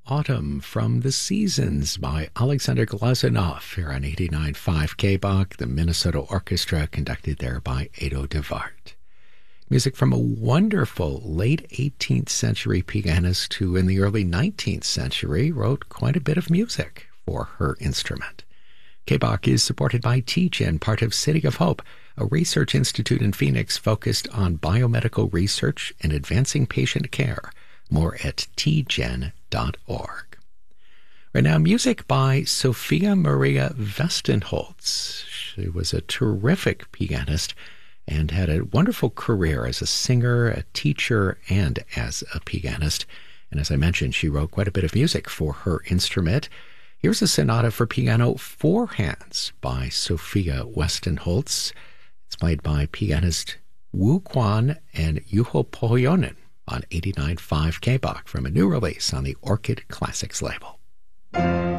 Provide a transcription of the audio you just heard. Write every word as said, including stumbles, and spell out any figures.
Autumn from the Seasons by Alexander Glazunov here on eighty-nine point five K B O C, the Minnesota Orchestra, conducted there by Edo de Wart. Music from a wonderful late eighteenth century pianist who in the early nineteenth century wrote quite a bit of music for her instrument. K B O C is supported by T G E N, part of City of Hope, a research institute in Phoenix focused on biomedical research and advancing patient care. More at t gen dot org. Right now, music by Sophia Maria Westenholz. She was a terrific pianist and had a wonderful career as a singer, a teacher, and as a pianist. And as I mentioned, she wrote quite a bit of music for her instrument. Here's a sonata for piano, four hands by Sophia Westenholz. It's played by pianist Wu Quan and Juho Pohjonen on eighty-nine point five K B O C from a new release on the Orchid Classics label.